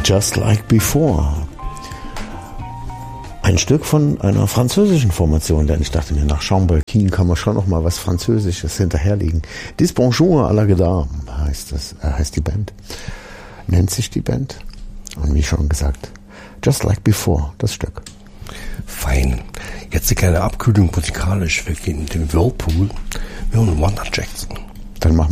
Just Like Before. Ein Stück von einer französischen Formation, denn ich dachte mir, nach Chambertin kann man schon noch mal was Französisches hinterherlegen. Dis Bonjour à la Guitare heißt die Band, nennt sich die Band. Und wie schon gesagt, Just Like Before, das Stück. Fein. Jetzt eine kleine Abkühlung musikalisch. Wir gehen in den Whirlpool. Wir hören Wanda Jackson. Dann machen wir